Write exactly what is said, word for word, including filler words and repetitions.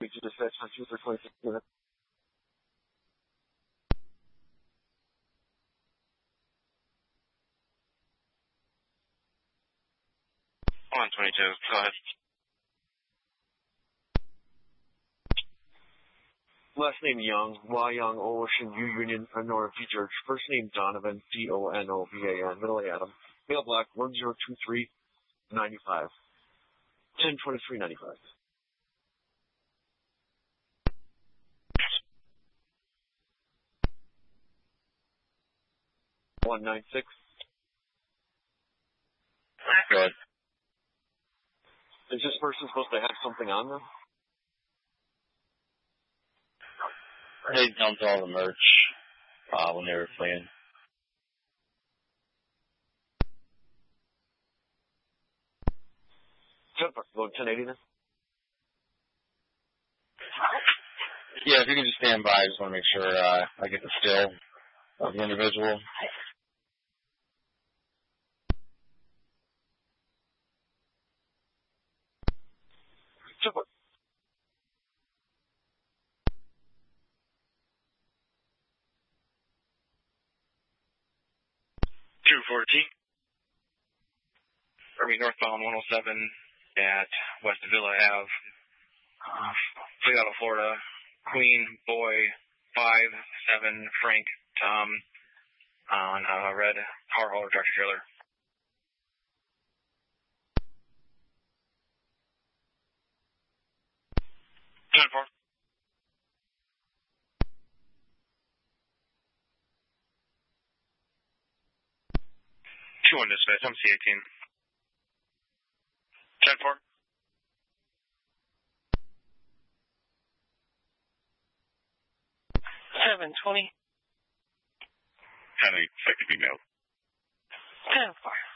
twenty-two dispatch on two for twenty-six minutes. one twenty-two, go ahead. Last name Young, Y Young, O Ocean, U Union, Nora P Church. First name Donovan, D O N O V A N. Middle Adam. Male black, one zero two three nine five. ten twenty-three ninety-five. one nine six. Go ahead. Is this person supposed to have something on them? They dumped all the merch uh, when they were fleeing. Go ten eighty then? Yeah, if you can just stand by, I just want to make sure uh, I get the still of the individual. Super. two fourteen. I mean, northbound one oh seven at West Villa Ave, uh, Fleetwood, Florida. Queen, Boy, five, seven, Frank, Tom, on a red car hauler tractor trailer. ten four. two one dispatch, I'm C eighteen. ten four. seven twenty. ten eight, second female. ten four.